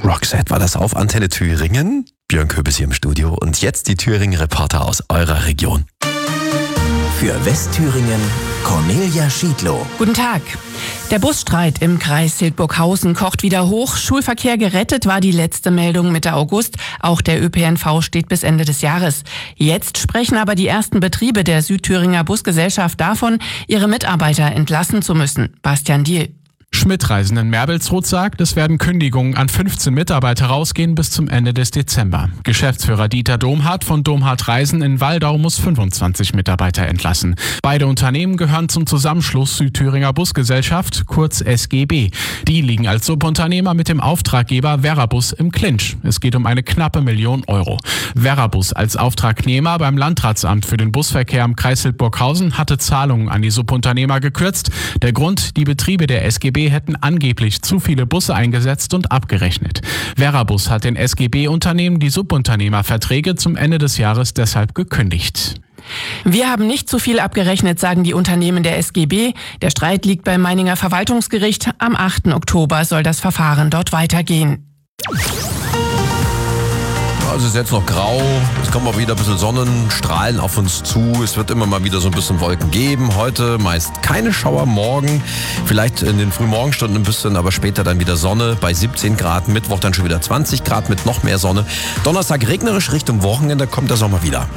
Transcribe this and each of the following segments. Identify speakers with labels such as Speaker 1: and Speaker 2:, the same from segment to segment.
Speaker 1: Roxette war das auf Antenne Thüringen. Björn Köbis hier im Studio und jetzt die Thüringen-Reporter aus eurer Region.
Speaker 2: Für Westthüringen Cornelia Schiedlow.
Speaker 3: Guten Tag. Der Busstreit im Kreis Hildburghausen kocht wieder hoch. Schulverkehr gerettet war die letzte Meldung Mitte August. Auch der ÖPNV steht bis Ende des Jahres. Jetzt sprechen aber die ersten Betriebe der Südthüringer Busgesellschaft davon, ihre Mitarbeiter entlassen zu müssen. Bastian Diehl.
Speaker 4: Schmidt-Reisen in Merbelsroth sagt, es werden Kündigungen an 15 Mitarbeiter rausgehen bis zum Ende des Dezember. Geschäftsführer Dieter Domhardt von Domhardt Reisen in Waldau muss 25 Mitarbeiter entlassen. Beide Unternehmen gehören zum Zusammenschluss Südthüringer Busgesellschaft, kurz SGB. Die liegen als Subunternehmer mit dem Auftraggeber Verabus im Clinch. Es geht um eine knappe 1 Million Euro. Verabus als Auftragnehmer beim Landratsamt für den Busverkehr im Kreis Hildburghausen hatte Zahlungen an die Subunternehmer gekürzt. Der Grund, die Betriebe der SGB hätten angeblich zu viele Busse eingesetzt und abgerechnet. Verabus hat den SGB-Unternehmen die Subunternehmerverträge zum Ende des Jahres deshalb gekündigt.
Speaker 3: Wir haben nicht zu viel abgerechnet, sagen die Unternehmen der SGB. Der Streit liegt beim Meininger Verwaltungsgericht. Am 8. Oktober soll das Verfahren dort weitergehen.
Speaker 1: Es ist jetzt noch grau, es kommt mal wieder ein bisschen Sonnenstrahlen auf uns zu, es wird immer mal wieder so ein bisschen Wolken geben. Heute meist keine Schauer, morgen vielleicht in den Frühmorgenstunden ein bisschen, aber später dann wieder Sonne bei 17 Grad, Mittwoch dann schon wieder 20 Grad mit noch mehr Sonne. Donnerstag regnerisch, Richtung Wochenende kommt der Sommer wieder.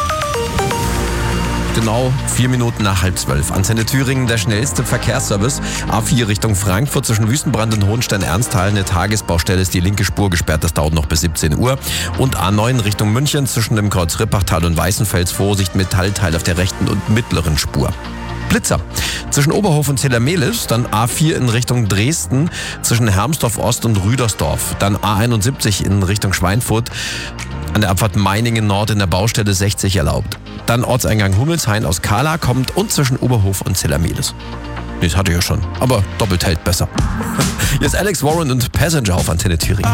Speaker 1: Genau 4 Minuten nach 11:30. Antenne Thüringen, der schnellste Verkehrsservice. A4 Richtung Frankfurt zwischen Wüstenbrand und Hohenstein-Ernsthal. Eine Tagesbaustelle ist die linke Spur gesperrt. Das dauert noch bis 17 Uhr. Und A9 Richtung München zwischen dem Kreuz Rippachtal und Weißenfels. Vorsicht, Metallteil auf der rechten und mittleren Spur. Blitzer. Zwischen Oberhof und Zellermelis, dann A4 in Richtung Dresden, zwischen Hermsdorf Ost und Rüdersdorf. Dann A71 in Richtung Schweinfurt, an der Abfahrt Meiningen Nord in der Baustelle 60 erlaubt. Dann Ortseingang Hummelshain aus Kahla kommt und zwischen Oberhof und Zellermelis. Das hatte ich ja schon, aber doppelt hält besser. Hier ist Alex Warren und Passenger auf Antenne Thüringen.